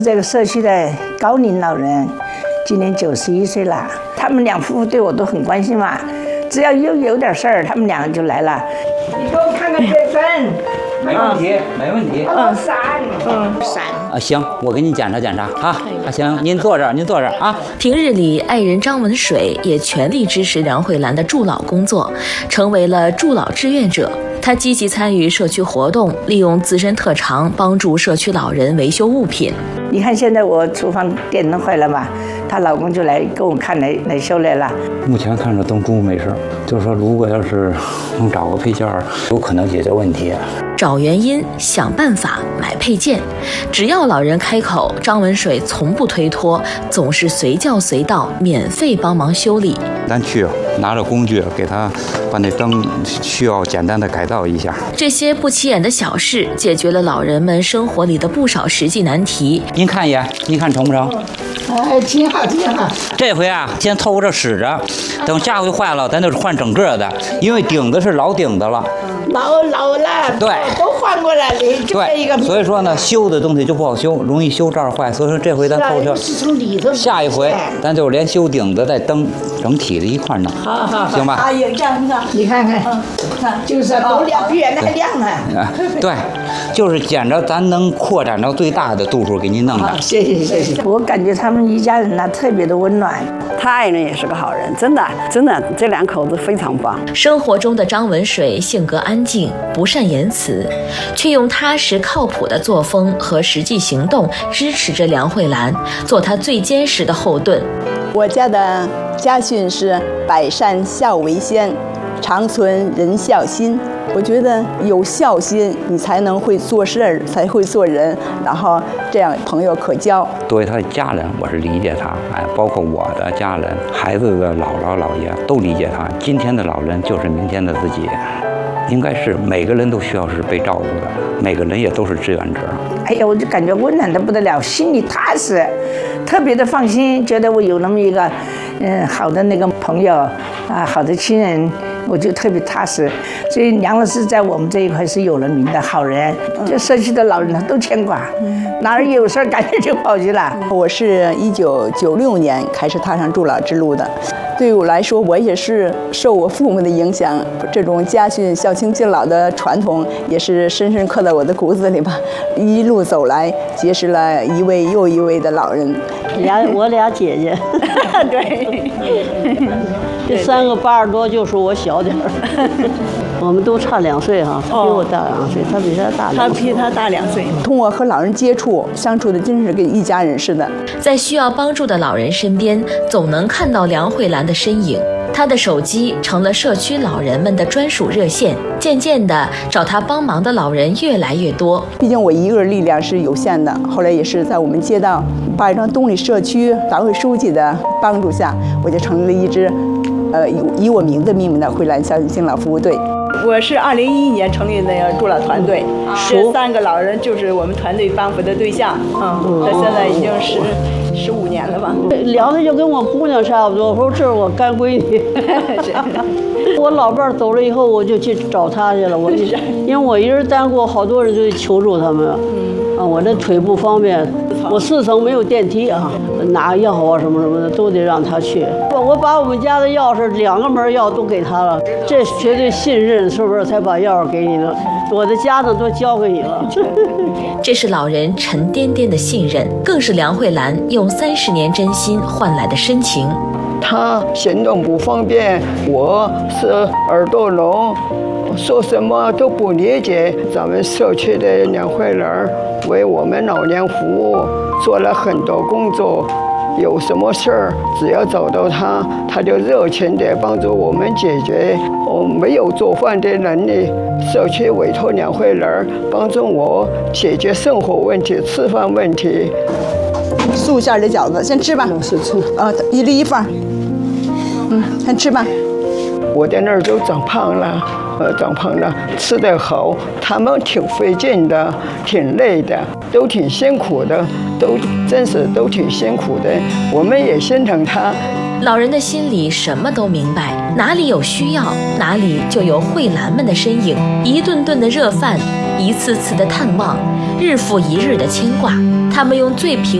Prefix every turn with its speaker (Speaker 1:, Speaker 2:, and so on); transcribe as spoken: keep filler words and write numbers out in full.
Speaker 1: 这个社区的高龄老人今年九十一岁了，他们两夫妇对我都很关心嘛，只要有有点事儿，他们两个就来了。你给我看看这份。
Speaker 2: 没问题，没问题。
Speaker 1: 嗯，伞，嗯，伞。
Speaker 2: 啊，行，我给你检查检查啊。啊，行，您坐这儿，您坐这儿啊。
Speaker 3: 平日里，爱人张文水也全力支持梁慧兰的助老工作，成为了助老志愿者。她积极参与社区活动，利用自身特长帮助社区老人维修物品。
Speaker 1: 你看现在我厨房电灯坏了嘛，她老公就来给我看来来修来了。
Speaker 2: 目前看着灯珠没事，就是说如果要是能找个配件，有可能解决问题。
Speaker 3: 找原因，想办法，买配件，只要老人开口，张文水从不推脱，总是随叫随到，免费帮忙修理。
Speaker 2: 咱去拿着工具给他把那灯需要简单的改造一下。
Speaker 3: 这些不起眼的小事，解决了老人们生活里的不少实际难题。
Speaker 2: 您看一眼，您看成不成？
Speaker 1: 哎，挺好，挺好。
Speaker 2: 这回啊，先凑合着使着，等下回坏了，咱就换整个的，因为顶子是老顶子了。
Speaker 1: 老老了，
Speaker 2: 对，
Speaker 1: 都换过来了，就这一个。
Speaker 2: 所以说呢，修的东西就不好修，容易修这儿坏。所以说这回咱凑合，
Speaker 1: 是从里头。
Speaker 2: 下一回咱就连修顶子带灯整体的一块弄，
Speaker 1: 好好，
Speaker 2: 行吧？
Speaker 1: 哎呀，这样子，你看看，嗯，看，就是都亮，比原来还亮呢。
Speaker 2: 啊，对，就是捡着咱能扩展到最大的度数给您弄的。
Speaker 1: 谢谢谢谢。我感觉他们一家人呢特别的温暖。
Speaker 4: 他爱人也是个好人，真的真的，这两口子非常棒。
Speaker 3: 生活中的张文水性格安静，不善言辞，却用踏实靠谱的作风和实际行动支持着梁慧兰，做她最坚实的后盾。
Speaker 4: 我家的家训是百善孝为先，常存人孝心。我觉得有孝心，你才能会做事儿，才会做人，然后这样朋友可交。
Speaker 2: 作为他的家人，我是理解他，哎，包括我的家人、孩子的姥姥姥爷都理解他。今天的老人就是明天的自己，应该是每个人都需要是被照顾的，每个人也都是志愿者。
Speaker 1: 哎呀，我就感觉温暖得不得了，心里踏实，特别的放心，觉得我有那么一个，嗯，好的那个朋友啊，好的亲人。我就特别踏实，所以梁老师在我们这一块是有了名的好人，这社区的老人呢都牵挂，哪儿有事儿赶紧就跑去了。
Speaker 4: 我是一九九六年开始踏上助老之路的，对于我来说，我也是受我父母的影响，这种家训孝亲敬老的传统也是深深刻在我的骨子里吧。一路走来，结识了一位又一位的老人。
Speaker 5: 俩我俩姐姐，
Speaker 4: 对，
Speaker 5: 这三个八十多就是我小点儿，我们都差两岁哈，比我大两岁，他比他大两岁，
Speaker 4: 他比他大两岁。通过和老人接触，相处的真是跟一家人似的。
Speaker 3: 在需要帮助的老人身边，总能看到梁慧兰的身影。她的手机成了社区老人们的专属热线，渐渐的，找她帮忙的老人越来越多。
Speaker 4: 毕竟我一个人力量是有限的，后来也是在我们街道八里庄东里社区党委书记的帮助下，我就成立了一支，呃，以以我名字命名的慧兰孝亲敬老服务队。我是二零一一年成立的助老团队，这三个老人就是我们团队帮扶的对象。嗯，他现在已经十十五年了吧？
Speaker 5: 聊的就跟我姑娘差不多。我说这是我干闺女。我老伴儿走了以后，我就去找她去了。我因为我一人单过，好多人就求助他们。嗯，啊，我这腿不方便，我四层没有电梯啊，拿药啊什么什么的都得让她去。我我把我们家的钥匙两个门钥都给她了，这绝对信任，是不是才把钥匙给你的？我的家呢都交给你了。
Speaker 3: 这是老人沉甸甸的信任，更是梁慧兰用三十年真心换来的深情。
Speaker 6: 他行动不方便，我是耳朵聋，说什么都不理解。咱们社区的梁慧兰为我们老年服务，做了很多工作。有什么事儿，只要找到他，他就热情地帮助我们解决。我没有做饭的能力，社区委托梁慧兰帮助我解决生活问题、吃饭问题。
Speaker 4: 素馅的饺子，先吃吧。
Speaker 6: 是吃。
Speaker 4: 啊，一粒一份。嗯，先吃吧。
Speaker 6: 我在那儿就长胖了。 呃帐篷呢，吃得好，他们挺费劲的，挺累的，都挺辛苦的，都真是都挺辛苦的，我们也心疼他。
Speaker 3: 老人的心里什么都明白，哪里有需要，哪里就有慧兰们的身影。一顿顿的热饭，一次次的探望，日复一日的牵挂，他们用最平